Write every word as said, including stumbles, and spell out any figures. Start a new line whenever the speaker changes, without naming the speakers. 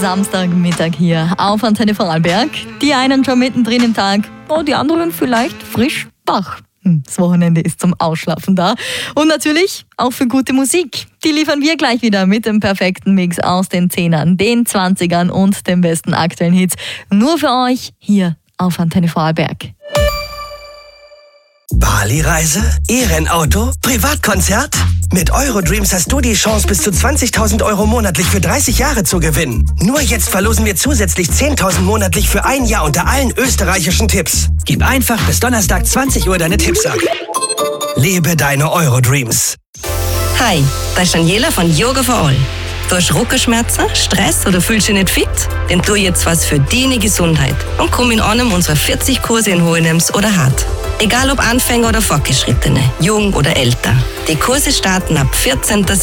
Samstagmittag hier auf Antenne Vorarlberg. Die einen schon mittendrin im Tag, oh, die anderen vielleicht frisch wach. Das Wochenende ist zum Ausschlafen da. Und natürlich auch für gute Musik. Die liefern wir gleich wieder mit dem perfekten Mix aus den Zehnern, den Zwanzigern und den besten aktuellen Hits. Nur für euch hier auf Antenne Vorarlberg.
Bali-Reise? E-Rennauto? Privatkonzert? Mit Eurodreams hast du die Chance, bis zu zwanzigtausend Euro monatlich für dreißig Jahre zu gewinnen. Nur jetzt verlosen wir zusätzlich zehntausend monatlich für ein Jahr unter allen österreichischen Tipps. Gib einfach bis Donnerstag zwanzig Uhr deine Tipps ab. Lebe deine Eurodreams.
Hi, das ist Daniela von Yoga for All. Du hast Rückenschmerzen, Stress oder fühlst dich nicht fit? Dann tu jetzt was für deine Gesundheit und komm in einem unserer vierzig Kurse in Hohenems oder Hart. Egal ob Anfänger oder Fortgeschrittene, jung oder älter. Die Kurse starten ab vierzehnten